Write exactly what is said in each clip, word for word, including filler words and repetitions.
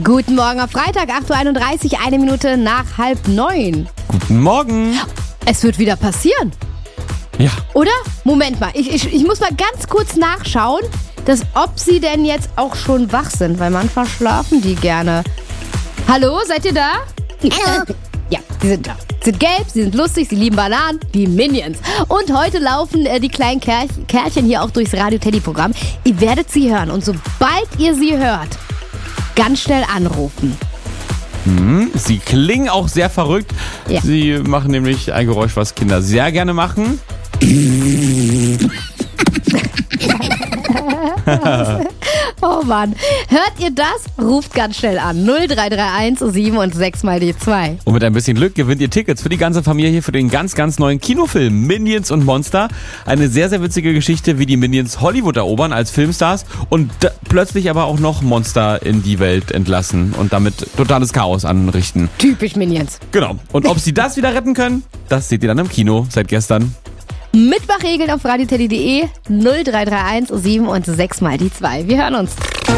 Guten Morgen auf Freitag, acht Uhr einunddreißig, eine Minute nach halb neun. Guten Morgen. Es wird wieder passieren. Ja. Oder? Moment mal, ich, ich, ich muss mal ganz kurz nachschauen, dass, ob sie denn jetzt auch schon wach sind, weil manchmal schlafen die gerne. Hallo, seid ihr da? Hallo. Ja, sie sind da. Sie sind gelb, sie sind lustig, sie lieben Bananen, die Minions. Und heute laufen äh, die kleinen Kerl Kerlchen hier auch durchs Radio-Teddy-Programm. Ihr werdet sie hören und sobald ihr sie hört, ganz schnell anrufen. Hm, sie klingen auch sehr verrückt. Ja. Sie machen nämlich ein Geräusch, was Kinder sehr gerne machen. Oh Mann. Hört ihr das? Ruft ganz schnell an. null drei drei eins sieben und sechs mal die zwei. Und mit ein bisschen Glück gewinnt ihr Tickets für die ganze Familie für den ganz, ganz neuen Kinofilm Minions und Monster. Eine sehr, sehr witzige Geschichte, wie die Minions Hollywood erobern als Filmstars und d- plötzlich aber auch noch Monster in die Welt entlassen und damit totales Chaos anrichten. Typisch Minions. Genau. Und ob sie das wieder retten können, das seht ihr dann im Kino seit gestern. Mitmachregeln auf radioteddy punkt de null drei drei eins sieben und sechs mal die zwei. Wir hören uns.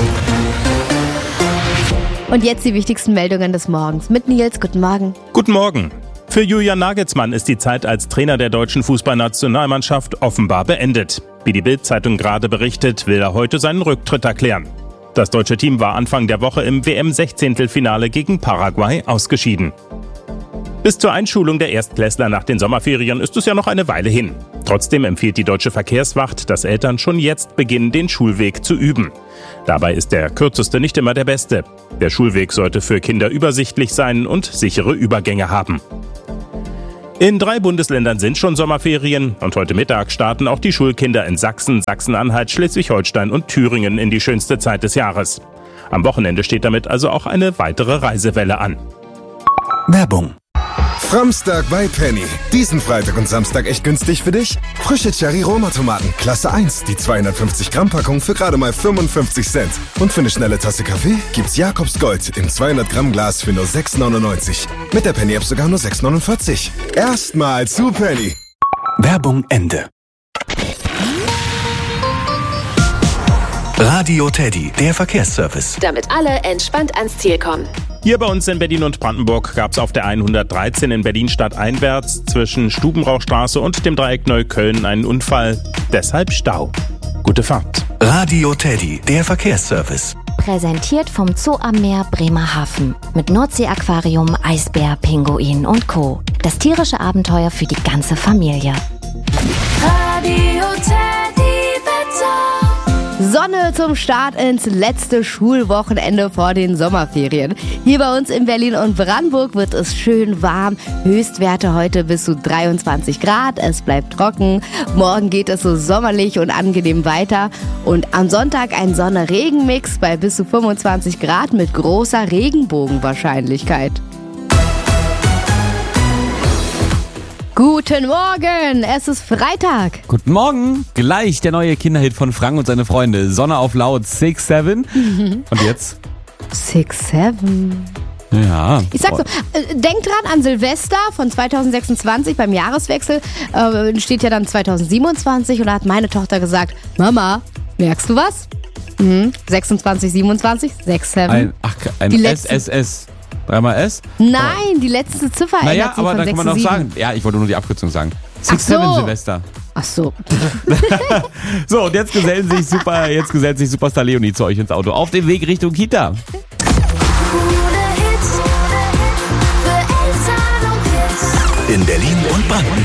Und jetzt die wichtigsten Meldungen des Morgens. Mit Nils, guten Morgen. Guten Morgen. Für Julian Nagelsmann ist die Zeit als Trainer der deutschen Fußballnationalmannschaft offenbar beendet. Wie die Bild-Zeitung gerade berichtet, will er heute seinen Rücktritt erklären. Das deutsche Team war Anfang der Woche im W M-Sechzehntelfinale gegen Paraguay ausgeschieden. Bis zur Einschulung der Erstklässler nach den Sommerferien ist es ja noch eine Weile hin. Trotzdem empfiehlt die Deutsche Verkehrswacht, dass Eltern schon jetzt beginnen, den Schulweg zu üben. Dabei ist der kürzeste nicht immer der beste. Der Schulweg sollte für Kinder übersichtlich sein und sichere Übergänge haben. In drei Bundesländern sind schon Sommerferien und heute Mittag starten auch die Schulkinder in Sachsen, Sachsen-Anhalt, Schleswig-Holstein und Thüringen in die schönste Zeit des Jahres. Am Wochenende steht damit also auch eine weitere Reisewelle an. Werbung. Framstag bei Penny. Diesen Freitag und Samstag echt günstig für dich? Frische Cherry-Roma-Tomaten, Klasse eins, die zweihundertfünfzig Gramm Packung für gerade mal fünfundfünfzig Cent. Und für eine schnelle Tasse Kaffee gibt's Jakobs Gold im zweihundert Gramm Glas für nur sechs neunundneunzig. Mit der Penny-App sogar nur sechs neunundvierzig. Erstmal zu Penny. Werbung Ende. Radio Teddy, der Verkehrsservice. Damit alle entspannt ans Ziel kommen. Hier bei uns in Berlin und Brandenburg gab es auf der hundertdreizehn in Berlin stadteinwärts zwischen Stubenrauchstraße und dem Dreieck Neukölln einen Unfall. Deshalb Stau. Gute Fahrt. Radio Teddy, der Verkehrsservice. Präsentiert vom Zoo am Meer Bremerhaven. Mit Nordsee-Aquarium, Eisbär, Pinguin und Co. Das tierische Abenteuer für die ganze Familie. Radio Teddy Wetter. Sonne zum Start ins letzte Schulwochenende vor den Sommerferien. Hier bei uns in Berlin und Brandenburg wird es schön warm. Höchstwerte heute bis zu dreiundzwanzig Grad. Es bleibt trocken. Morgen geht es so sommerlich und angenehm weiter. Und am Sonntag ein Sonne-Regen-Mix bei bis zu fünfundzwanzig Grad mit großer Regenbogenwahrscheinlichkeit. Guten Morgen, es ist Freitag. Guten Morgen. Gleich der neue Kinderhit von Frank und seine Freunde. Sonne auf laut, six seven. Und jetzt? six seven. Ja. Ich sag so, äh, denkt dran an Silvester von zweitausendsechsundzwanzig beim Jahreswechsel. Äh, steht ja dann zweitausendsiebenundzwanzig und da hat meine Tochter gesagt, Mama, merkst du was? Mhm. sechsundzwanzig, siebenundzwanzig, six seven. Ein, ach, ein Die S S S. Dreimal S? Nein, die letzte Ziffer Naja, ändert sich aber von dann kann man noch sechs zu sagen. Ja, ich wollte nur die Abkürzung sagen. Ach six so. seven Silvester. Ach so. So, und jetzt gesellen sich super, jetzt gesellt sich Superstar Leonie zu euch ins Auto. Auf dem Weg Richtung Kita. Coole Hits für Eltern und Kids. In Berlin und Brandenburg.